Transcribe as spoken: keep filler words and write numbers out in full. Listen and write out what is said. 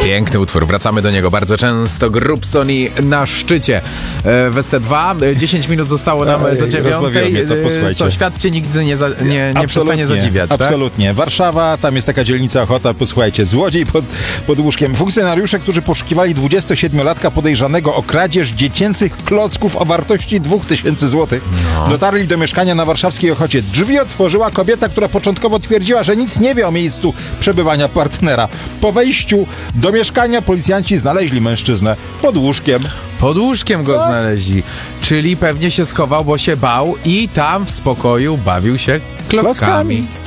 Piękny utwór, wracamy do niego bardzo często. Grubsoni na szczycie. W S C dwa, dziesięć minut zostało nam Ej, do dziewiątej. To, posłuchajcie. Co, świat cię nigdy nie, za, nie, nie przestanie zadziwiać, tak? Absolutnie. Warszawa, tam jest taka dzielnica Ochota, posłuchajcie, złodziej pod, pod łóżkiem. Funkcjonariusze, którzy poszukiwali dwudziestosiedmiolatka podejrzanego o kradzież dziecięcych klocków o wartości dwa tysiące złotych, no. dotarli do mieszkania na warszawskiej Ochocie. Drzwi otworzyła kobieta, która początkowo twierdziła, że nic nie wie o miejscu przebywania partnera. Po wejściu do mieszkania policjanci znaleźli mężczyznę pod łóżkiem. Pod łóżkiem go znaleźli. Czyli pewnie się schował, bo się bał i tam w spokoju bawił się klockami. klockami.